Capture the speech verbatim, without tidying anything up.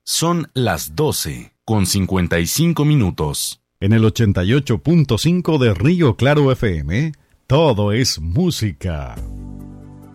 Son las doce con cincuenta y cinco minutos. En el ochenta y ocho punto cinco de Río Claro F M, todo es música.